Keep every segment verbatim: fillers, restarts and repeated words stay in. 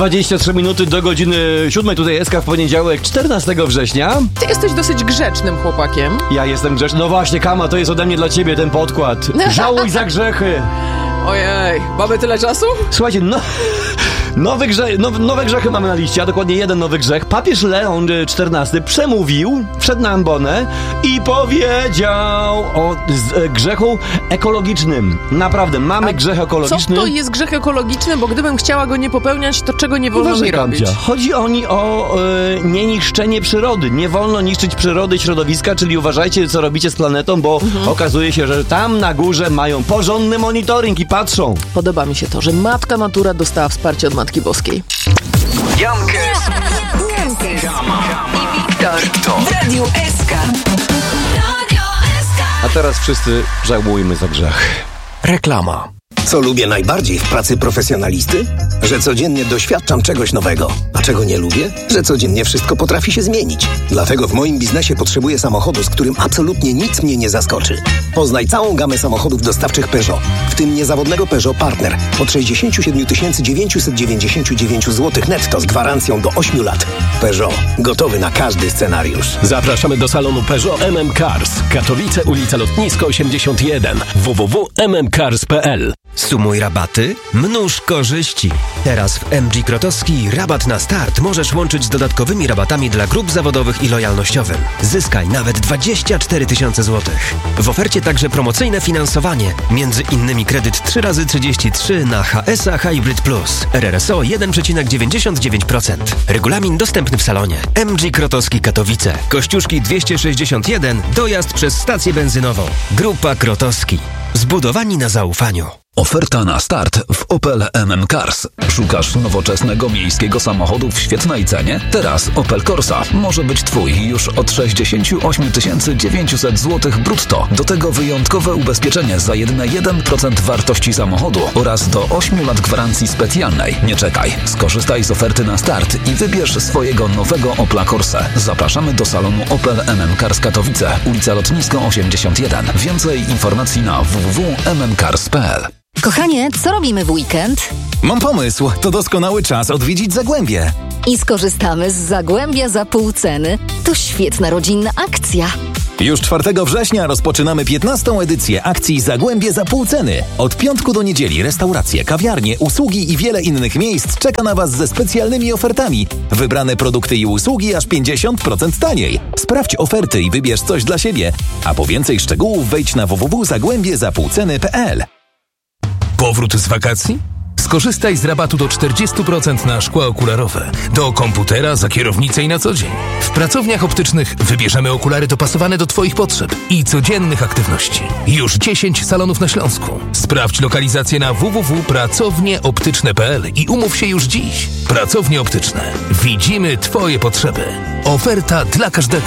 dwadzieścia trzy minuty do godziny siódmej. Tutaj S K w poniedziałek, czternastego września. Ty jesteś dosyć grzecznym chłopakiem. Ja jestem grzeczny. No właśnie, Kama, to jest ode mnie dla ciebie ten podkład. Żałuj za grzechy. Ojej, mamy tyle czasu? Słuchajcie, no... Nowy grze, now, nowe grzechy mamy na liście, a dokładnie jeden nowy grzech. Papież Leon czternasty przemówił, wszedł na ambonę i powiedział o z, e, grzechu ekologicznym. Naprawdę, mamy a grzech ekologiczny. Co to jest grzech ekologiczny? Bo gdybym chciała go nie popełniać, to czego nie wolno Uważaj, mi robić? Kamcia. Chodzi o, ni- o e, nieniszczenie przyrody. Nie wolno niszczyć przyrody, środowiska, czyli uważajcie, co robicie z planetą, bo mhm. okazuje się, że tam na górze mają porządny monitoring i patrzą. Podoba mi się to, że Matka Natura dostała wsparcie od Matki Boskiej. Jankę, Kama i Wiktor w Radiu S K. A teraz wszyscy żałujmy za grzech. Reklama. Co lubię najbardziej w pracy profesjonalisty? Że codziennie doświadczam czegoś nowego. A czego nie lubię? Że codziennie wszystko potrafi się zmienić. Dlatego w moim biznesie potrzebuję samochodu, z którym absolutnie nic mnie nie zaskoczy. Poznaj całą gamę samochodów dostawczych Peugeot, w tym niezawodnego Peugeot Partner od sześćdziesiąt siedem tysięcy dziewięćset dziewięćdziesiąt dziewięć złotych netto z gwarancją do ośmiu lat. Peugeot. Gotowy na każdy scenariusz. Zapraszamy do salonu Peugeot M M Cars. Katowice, ulica Lotnisko osiemdziesiąt jeden. w w w kropka m m cars kropka p l. Sumuj rabaty, mnóż korzyści. Teraz w M G Krotowski rabat na start możesz łączyć z dodatkowymi rabatami dla grup zawodowych i lojalnościowym. Zyskaj nawet dwadzieścia cztery tysiące złotych. W ofercie także promocyjne finansowanie. Między innymi kredyt trzy razy trzydzieści trzy na H S A Hybrid Plus. R R S O jeden przecinek dziewięćdziesiąt dziewięć procent. Regulamin dostępny w salonie. M G Krotowski Katowice. Kościuszki dwieście sześćdziesiąt jeden. Dojazd przez stację benzynową. Grupa Krotowski. Zbudowani na zaufaniu. Oferta na start w Opel M M Cars. Szukasz nowoczesnego miejskiego samochodu w świetnej cenie? Teraz Opel Corsa może być Twój już od sześćdziesiąt osiem tysięcy dziewięćset złotych brutto. Do tego wyjątkowe ubezpieczenie za jedyne jeden procent wartości samochodu oraz do ośmiu lat gwarancji specjalnej. Nie czekaj. Skorzystaj z oferty na start i wybierz swojego nowego Opla Corsę. Zapraszamy do salonu Opel M M Cars Katowice, ulica Lotnisko osiemdziesiąt jeden. Więcej informacji na w w w kropka m m cars kropka p l. Kochanie, co robimy w weekend? Mam pomysł. To doskonały czas odwiedzić Zagłębie. I skorzystamy z Zagłębia za pół ceny. To świetna rodzinna akcja. Już czwartego września rozpoczynamy piętnastą edycję akcji Zagłębie za pół ceny. Od piątku do niedzieli restauracje, kawiarnie, usługi i wiele innych miejsc czeka na Was ze specjalnymi ofertami. Wybrane produkty i usługi aż pięćdziesiąt procent taniej. Sprawdź oferty i wybierz coś dla siebie. A po więcej szczegółów wejdź na w w w kropka zagłębie za pół ceny kropka p l. Powrót z wakacji? Skorzystaj z rabatu do czterdzieści procent na szkła okularowe, do komputera, za kierownicę i na co dzień. W pracowniach optycznych wybierzemy okulary dopasowane do Twoich potrzeb i codziennych aktywności. Już dziesięć salonów na Śląsku. Sprawdź lokalizację na w w w kropka pracownie optyczne kropka p l i umów się już dziś. Pracownie optyczne. Widzimy Twoje potrzeby. Oferta dla każdego.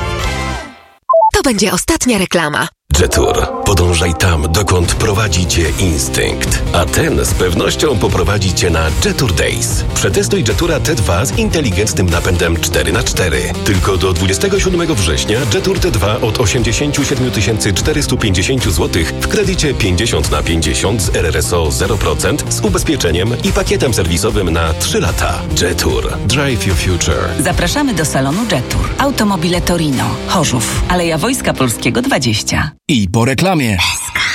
To będzie ostatnia reklama. Jetour. Podążaj tam, dokąd prowadzi Cię instynkt. A ten z pewnością poprowadzi Cię na Jetour Days. Przetestuj Jetoura T dwa z inteligentnym napędem cztery na cztery. Tylko do dwudziestego siódmego września Jetour T dwa od osiemdziesiąt siedem tysięcy czterysta pięćdziesiąt złotych w kredycie pięćdziesiąt na pięćdziesiąt z R R S O zero procent z ubezpieczeniem i pakietem serwisowym na trzy lata. Jetour. Drive your future. Zapraszamy do salonu Jetour. Automobile Torino. Chorzów. Aleja Wojska Polskiego dwadzieścia. I po reklamie. S K.